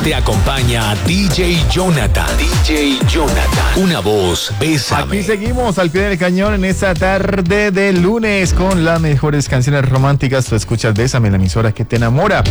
Te acompaña DJ Jonathan. DJ Jonathan. Una voz, bésame. Aquí seguimos al pie del cañón en esta tarde de lunes con las mejores canciones románticas. Tú escuchas Bésame, la emisora que te enamora.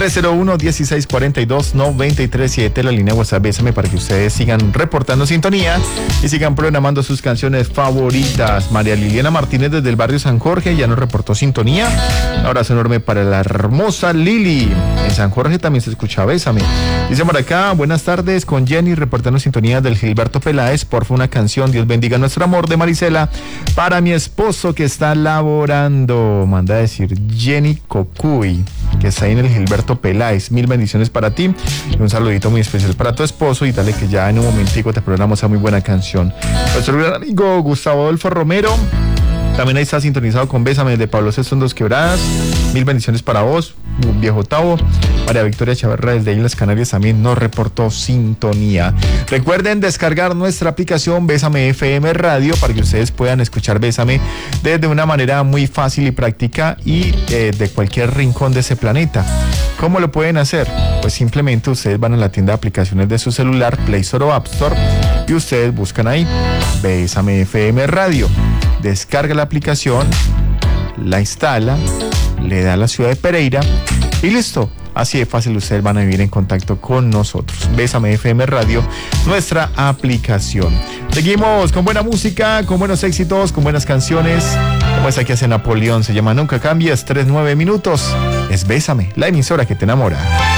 301-1642-937, la línea WhatsApp Bésame, para que ustedes sigan reportando sintonía y sigan programando sus canciones favoritas. María Liliana Martínez desde el barrio San Jorge ya nos reportó sintonía. Un abrazo enorme para la hermosa Lili. En San Jorge también se escucha Bésame. Dice por acá, buenas tardes, con Jenny reportando sintonía del Gilberto Peláez. Porfa, una canción, Dios bendiga nuestro amor, de Marisela, para mi esposo que está laborando. Manda a decir Jenny Cocuy, que está ahí en el Gilberto Peláez. Mil bendiciones para ti y un saludito muy especial para tu esposo, y dale que ya en un momentico te programamos esa muy buena canción. Nuestro gran amigo Gustavo Adolfo Romero también ahí está sintonizado con Bésame de Pablo César en Dos Quebradas. Mil bendiciones para vos, un viejo Tavo. María Victoria Chavarra desde ahí en las Canarias también nos reportó sintonía. Recuerden descargar nuestra aplicación Bésame FM Radio para que ustedes puedan escuchar Bésame desde una manera muy fácil y práctica y de cualquier rincón de ese planeta. ¿Cómo lo pueden hacer? Pues simplemente ustedes van a la tienda de aplicaciones de su celular, Play Store o App Store, y ustedes buscan ahí Bésame FM Radio. Descarga la aplicación, la instala, le da a la ciudad de Pereira y listo. Así de fácil ustedes van a vivir en contacto con nosotros. Bésame FM Radio, nuestra aplicación. Seguimos con buena música, con buenos éxitos, con buenas canciones. Como esta que hace Napoleón, se llama Nunca Cambies, 3-9 minutos. Es Bésame, la emisora que te enamora.